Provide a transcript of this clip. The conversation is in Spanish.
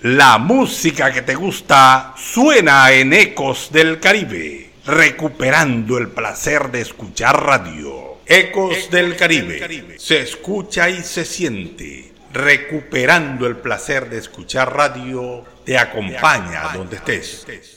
La música que te gusta suena en Ecos del Caribe, recuperando el placer de escuchar radio. Ecos del Caribe, se escucha y se siente. Recuperando el placer de escuchar radio, te acompaña donde estés.